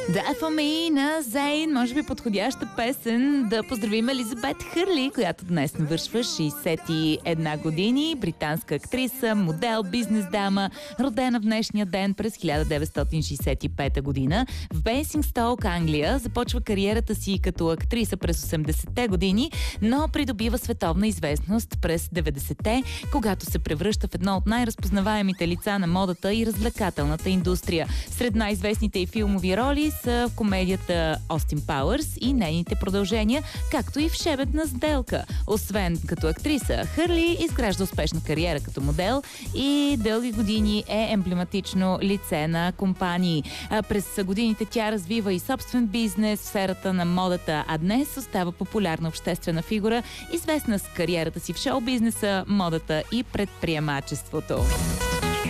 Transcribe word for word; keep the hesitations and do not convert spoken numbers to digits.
Да, фами на Зейн, може би подходяща песен да поздравим Елизабет Хърли, която днес навършва шейсет и една години, британска актриса, модел, бизнес дама, родена в днешния ден през хиляда деветстотин шейсет и пета година. В Бейсингстоук, Англия, започва кариерата си като актриса през осемдесетте години, но придобива световна известност през деветдесетте, когато се превръща в едно от най-разпознаваемите лица на модата и развлекателната индустрия. Сред най-известните и филмови роли са в комедията Остин Пауърс и нейните продължения, както и в Шебетна сделка. Освен като актриса, Хърли изгражда успешна кариера като модел и дълги години е емблематично лице на компании. А през годините тя развива и собствен бизнес в сферата на модата, а днес остава популярна обществена фигура, известна с кариерата си в шоу-бизнеса, модата и предприемачеството.